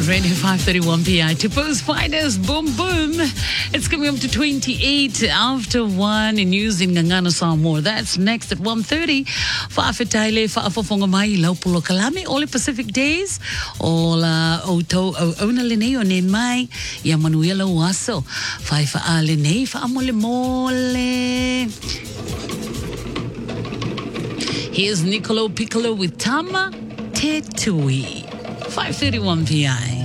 Radio 531 PI. Tipo's finest, boom, boom. It's coming up to 28 after 1 in news in Ngangano Samoa. That's next at 1:30. Fa'afetaile, fa'afofongamai, laupulo kalame, all Pacific days. All oto, ona leneo ne mai, ya manuela waso. Fa'afa ne, fa'amole mole. Here's Niccolo Piccolo with Tama Te Tui. 531 PI.